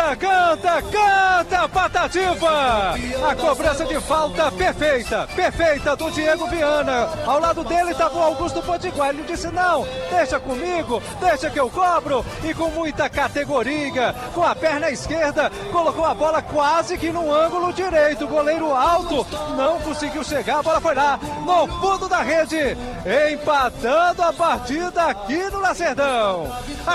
Canta, Patativa! A cobrança de falta perfeita do Diego Viana. Ao lado dele estava o Augusto Potiguar. Ele disse: não, deixa comigo, deixa que eu cobro. E com muita categoria, com a perna esquerda, colocou a bola quase que no ângulo direito. O goleiro alto não conseguiu chegar, a bola foi lá, no fundo da rede, empatando a partida aqui no Lacerdão.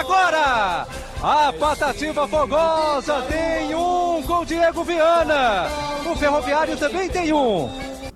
Agora, a Patativa Fogosa tem um com Diego Viana. O Ferroviário também tem um.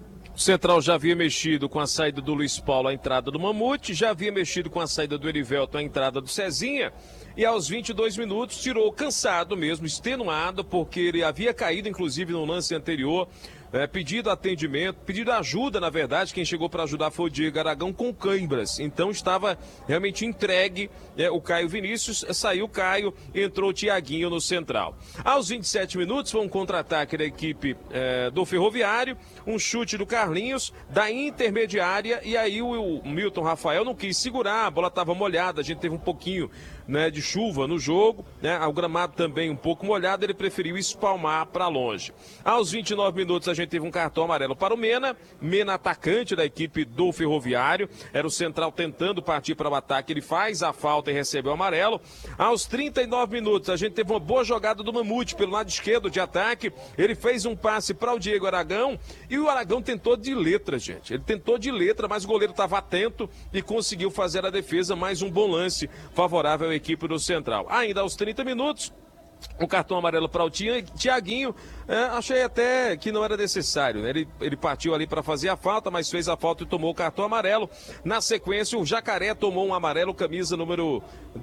O Central já havia mexido com a saída do Luiz Paulo, a entrada do Mamute, já havia mexido com a saída do Erivelton, a entrada do Cezinha, e aos 22 minutos tirou cansado mesmo, extenuado, porque ele havia caído inclusive no lance anterior, pedido atendimento, pedido ajuda, na verdade. Quem chegou para ajudar foi o Diego Aragão com câimbras, então estava realmente entregue. O Caio Vinícius, saiu o Caio, entrou o Tiaguinho no Central. Aos 27 minutos foi um contra-ataque da equipe do Ferroviário, um chute do Carlinhos, da intermediária, e aí o Milton Rafael não quis segurar, a bola estava molhada, a gente teve um pouquinho de chuva no jogo, o gramado também um pouco molhado, ele preferiu espalmar para longe. Aos 29 minutos a gente teve um cartão amarelo para o Mena atacante da equipe do Ferroviário, era o Central tentando partir para o ataque, ele faz a falta e recebeu o amarelo. Aos 39 minutos a gente teve uma boa jogada do Mamute pelo lado esquerdo de ataque, ele fez um passe para o Diego Aragão, e o Aragão tentou de letra, gente, ele tentou de letra, mas o goleiro estava atento e conseguiu fazer a defesa. Mais um bom lance favorável à equipe do Central. Ainda aos 30 minutos, o cartão amarelo para o Tiaguinho, achei até que não era necessário, né? Ele partiu ali para fazer a falta, mas fez a falta e tomou o cartão amarelo. Na sequência, o Jacaré tomou um amarelo, camisa número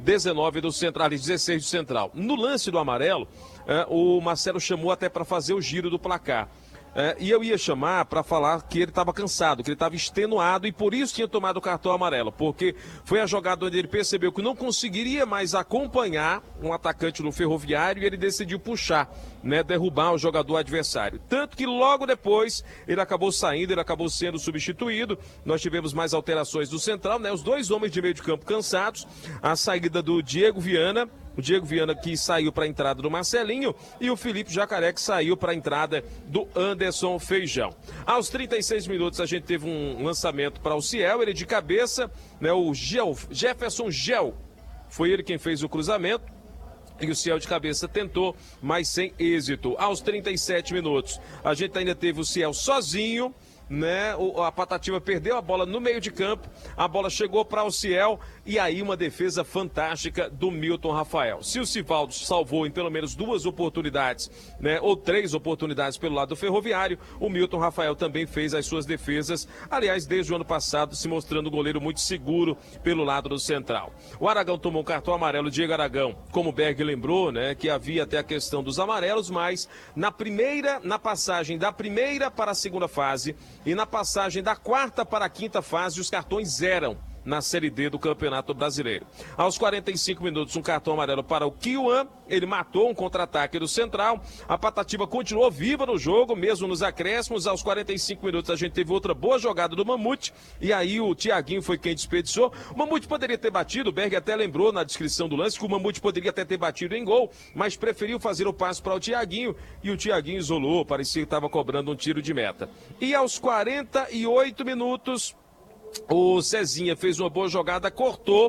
19 do Central, 16 do Central. No lance do amarelo, o Marcelo chamou até para fazer o giro do placar. E eu ia chamar para falar que ele estava cansado, que ele estava extenuado e por isso tinha tomado o cartão amarelo, porque foi a jogada onde ele percebeu que não conseguiria mais acompanhar um atacante no Ferroviário e ele decidiu puxar, derrubar o jogador adversário. Tanto que logo depois ele acabou saindo, ele acabou sendo substituído. Nós tivemos mais alterações do Central, os dois homens de meio de campo cansados, a saída do Diego Viana. O Diego Viana que saiu para a entrada do Marcelinho e o Felipe Jacaré que saiu para a entrada do Anderson Feijão. Aos 36 minutos a gente teve um lançamento para o Ciel, ele de cabeça, o Jefferson Gel, foi ele quem fez o cruzamento. E o Ciel de cabeça tentou, mas sem êxito. Aos 37 minutos, a gente ainda teve o Ciel sozinho, a Patativa perdeu a bola no meio de campo, a bola chegou para o Ciel e aí uma defesa fantástica do Milton Rafael. Se o Sivaldo salvou em pelo menos duas oportunidades, ou três oportunidades pelo lado do Ferroviário, o Milton Rafael também fez as suas defesas, aliás, desde o ano passado se mostrando um goleiro muito seguro pelo lado do Central. O Aragão tomou um cartão amarelo, Diego Aragão, como o Berg lembrou, que havia até a questão dos amarelos, mas na passagem da primeira para a segunda fase e na passagem da quarta para a quinta fase, os cartões eram na Série D do Campeonato Brasileiro. Aos 45 minutos, um cartão amarelo para o Kiwan, ele matou um contra-ataque do Central, a Patativa continuou viva no jogo, mesmo nos acréscimos. Aos 45 minutos a gente teve outra boa jogada do Mamute, e aí o Tiaguinho foi quem desperdiçou. O Mamute poderia ter batido, o Berg até lembrou na descrição do lance que o Mamute poderia até ter batido em gol, mas preferiu fazer o passe para o Tiaguinho, e o Tiaguinho isolou, parecia que estava cobrando um tiro de meta. E aos 48 minutos, o Cezinha fez uma boa jogada, cortou,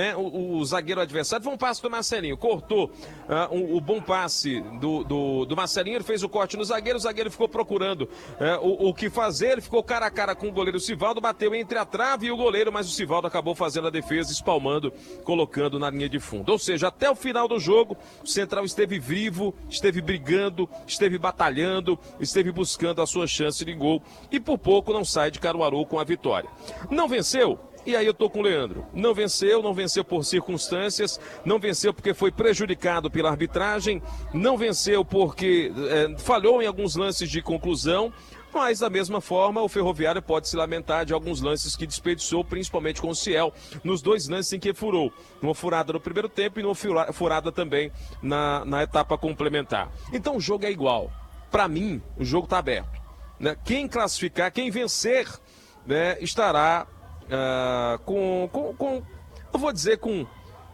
o zagueiro adversário, foi um passe do Marcelinho, cortou o bom passe do Marcelinho, ele fez o corte no zagueiro, o zagueiro ficou procurando o que fazer, ele ficou cara a cara com o goleiro Sivaldo, bateu entre a trave e o goleiro, mas o Sivaldo acabou fazendo a defesa, espalmando, colocando na linha de fundo. Ou seja, até o final do jogo, o Central esteve vivo, esteve brigando, esteve batalhando, esteve buscando a sua chance de gol e por pouco não sai de Caruaru com a vitória. Não venceu? E aí eu tô com o Leandro. Não venceu por circunstâncias, não venceu porque foi prejudicado pela arbitragem, não venceu porque falhou em alguns lances de conclusão, mas da mesma forma o Ferroviário pode se lamentar de alguns lances que desperdiçou, principalmente com o Ciel, nos dois lances em que furou. Uma furada no primeiro tempo e uma furada também na etapa complementar. Então o jogo é igual. Para mim, o jogo tá aberto. Quem classificar, quem vencer, estará eu vou dizer com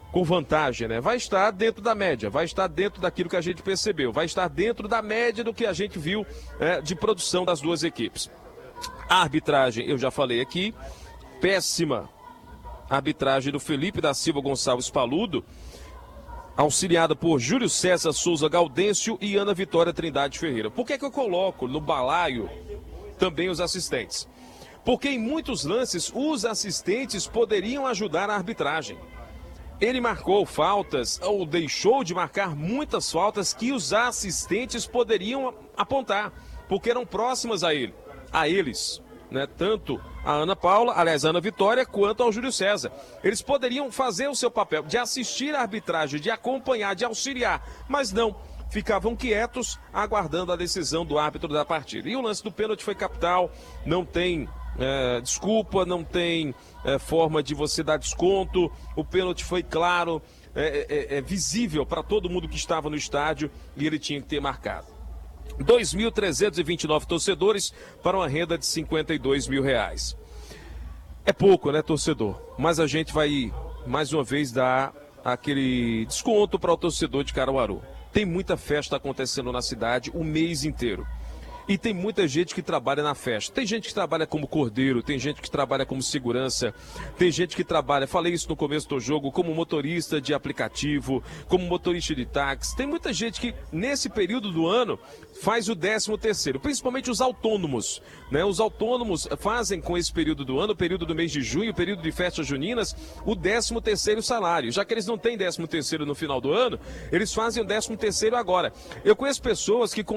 com vantagem, né? Vai estar dentro da média, vai estar dentro daquilo que a gente percebeu, vai estar dentro da média do que a gente viu de produção das duas equipes. A arbitragem, eu já falei aqui, péssima arbitragem do Felipe da Silva Gonçalves Paludo, auxiliada por Júlio César Souza Gaudêncio e Ana Vitória Trindade Ferreira. Por que eu coloco no balaio também os assistentes? Porque em muitos lances os assistentes poderiam ajudar a arbitragem. Ele marcou faltas, ou deixou de marcar muitas faltas que os assistentes poderiam apontar, porque eram próximas a eles, né? Tanto a Ana Paula, aliás, a Ana Vitória, quanto ao Júlio César. Eles poderiam fazer o seu papel de assistir a arbitragem, de acompanhar, de auxiliar, mas não, ficavam quietos, aguardando a decisão do árbitro da partida. E o lance do pênalti foi capital, não tem desculpa, não tem forma de você dar desconto, o pênalti foi claro, visível para todo mundo que estava no estádio e ele tinha que ter marcado. 2.329 torcedores para uma renda de R$52 mil. É pouco, né, torcedor? Mas a gente vai, mais uma vez, dar aquele desconto para o torcedor de Caruaru. Tem muita festa acontecendo na cidade o mês inteiro. E tem muita gente que trabalha na festa. Tem gente que trabalha como cordeiro, tem gente que trabalha como segurança, tem gente que trabalha, falei isso no começo do jogo, como motorista de aplicativo, como motorista de táxi. Tem muita gente que, nesse período do ano, faz o 13º, principalmente os autônomos, né? Os autônomos fazem com esse período do ano, o período do mês de junho, o período de festas juninas, o 13º salário. Já que eles não têm 13º no final do ano, eles fazem o 13º agora. Eu conheço pessoas que